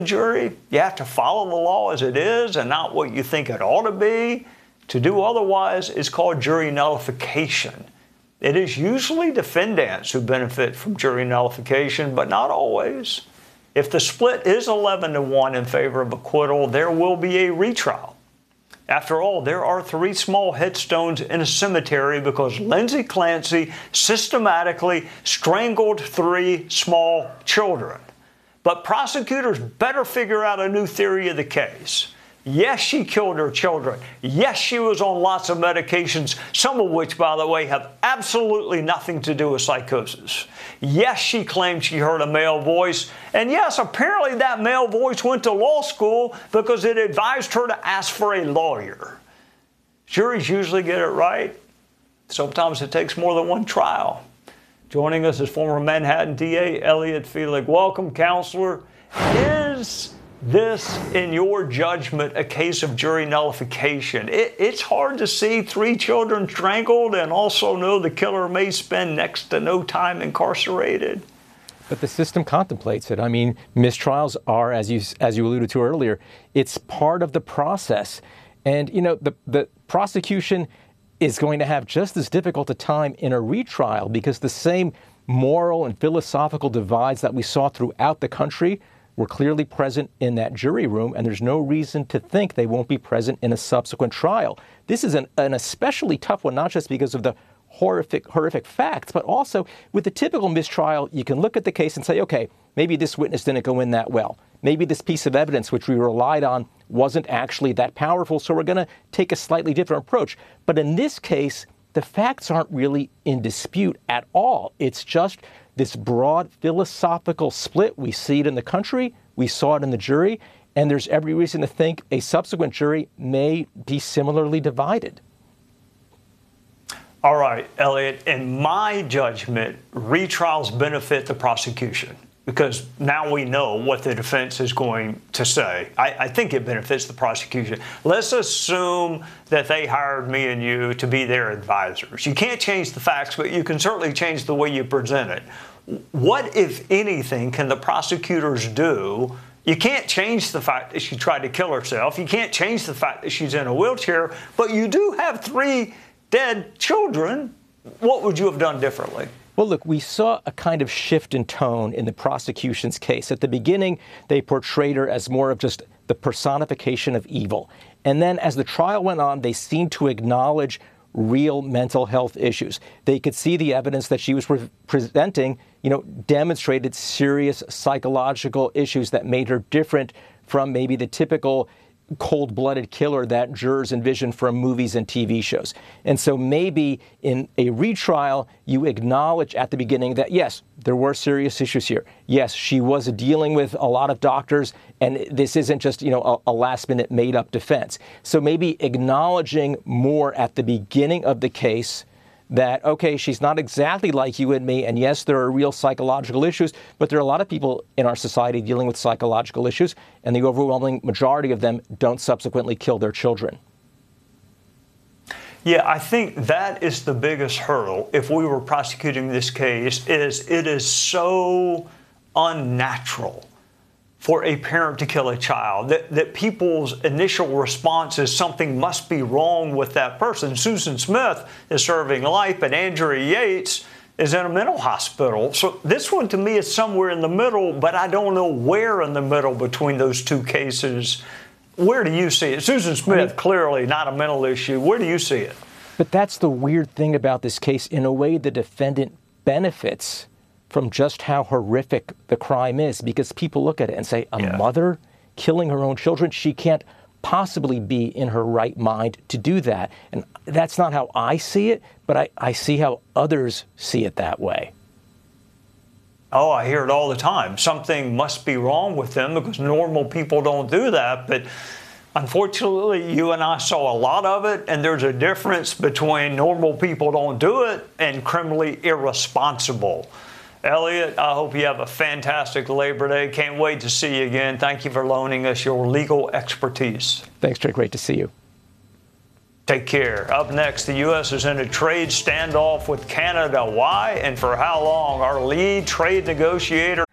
jury. You have to follow the law as it is and not what you think it ought to be. To do otherwise is called jury nullification. It is usually defendants who benefit from jury nullification, but not always. If the split is 11-1 in favor of acquittal, there will be a retrial. After all, there are 3 small headstones in a cemetery because Lindsay Clancy systematically strangled 3 small children. But prosecutors better figure out a new theory of the case. Yes, she killed her children. Yes, she was on lots of medications, some of which, by the way, have absolutely nothing to do with psychosis. Yes, she claimed she heard a male voice. And yes, apparently that male voice went to law school because it advised her to ask for a lawyer. Juries usually get it right. Sometimes it takes more than one trial. Joining us is former Manhattan DA Eliot Felig. Welcome, counselor. Is this, in your judgment, a case of jury nullification? It's hard to see 3 children strangled and also know the killer may spend next to no time incarcerated. But the system contemplates it. I mean, mistrials are, as you alluded to earlier, it's part of the process. And, you know, the prosecution is going to have just as difficult a time in a retrial because the same moral and philosophical divides that we saw throughout the country were clearly present in that jury room, and there's no reason to think they won't be present in a subsequent trial. This is an especially tough one, not just because of the horrific facts, but also with the typical mistrial, you can look at the case and say, okay, maybe this witness didn't go in that well. Maybe this piece of evidence which we relied on wasn't actually that powerful, so we're going to take a slightly different approach. But in this case, the facts aren't really in dispute at all. It's just this broad philosophical split. We see it in the country, we saw it in the jury, and there's every reason to think a subsequent jury may be similarly divided. All right, Eliot, in my judgment, retrials benefit the prosecution because now we know what the defense is going to say. I think it benefits the prosecution. Let's assume that they hired me and you to be their advisors. You can't change the facts, but you can certainly change the way you present it. What, if anything, can the prosecutors do? You can't change the fact that she tried to kill herself. You can't change the fact that she's in a wheelchair, but you do have 3 dead children. What would you have done differently? Well, look, we saw a kind of shift in tone in the prosecution's case. At the beginning, they portrayed her as more of just the personification of evil. And then as the trial went on, they seemed to acknowledge real mental health issues. They could see the evidence that she was presenting, demonstrated serious psychological issues that made her different from maybe the typical cold-blooded killer that jurors envision from movies and TV shows. And so maybe in a retrial, you acknowledge at the beginning that, yes, there were serious issues here. Yes, she was dealing with a lot of doctors, and this isn't just, a last-minute made-up defense. So maybe acknowledging more at the beginning of the case that, okay, she's not exactly like you and me, and yes, there are real psychological issues, but there are a lot of people in our society dealing with psychological issues, and the overwhelming majority of them don't subsequently kill their children. Yeah, I think that is the biggest hurdle if we were prosecuting this case, is it is so unnatural for a parent to kill a child, that people's initial response is something must be wrong with that person. Susan Smith is serving life, but Andrea Yates is in a mental hospital. So this one to me is somewhere in the middle, but I don't know where in the middle between those 2 cases. Where do you see it? Susan Smith, clearly not a mental issue. Where do you see it? But that's the weird thing about this case. In a way, the defendant benefits from just how horrific the crime is, because people look at it and say, a mother killing her own children, she can't possibly be in her right mind to do that. And that's not how I see it, but I see how others see it that way. Oh, I hear it all the time. Something must be wrong with them because normal people don't do that. But unfortunately, you and I saw a lot of it, and there's a difference between normal people don't do it and criminally irresponsible. Eliot, I hope you have a fantastic Labor Day. Can't wait to see you again. Thank you for loaning us your legal expertise. Thanks, Trey. Great to see you. Take care. Up next, the U.S. is in a trade standoff with Canada. Why and for how long? Our lead trade negotiator